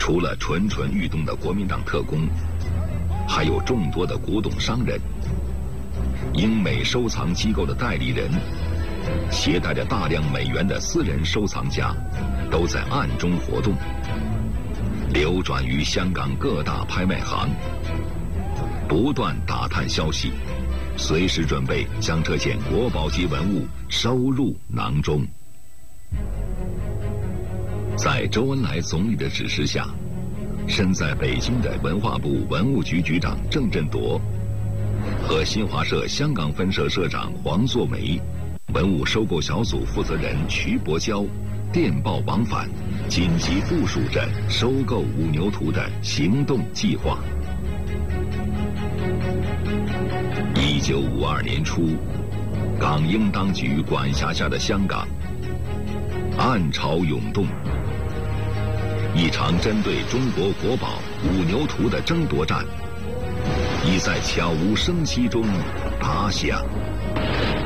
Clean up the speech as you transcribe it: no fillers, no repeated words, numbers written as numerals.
除了蠢蠢欲动的国民党特工，还有众多的古董商人、英美收藏机构的代理人，携带着大量美元的私人收藏家，都在暗中活动，流转于香港各大拍卖行，不断打探消息，随时准备将这件国宝级文物收入囊中。在周恩来总理的指示下，身在北京的文化部文物局局长郑振铎和新华社香港分社社长黄作梅、文物收购小组负责人瞿伯娇电报往返，紧急部署着收购五牛图的行动计划。1952年初，港英当局管辖下的香港暗潮涌动，一场针对中国国宝五牛图的争夺战已在悄无声息中打响。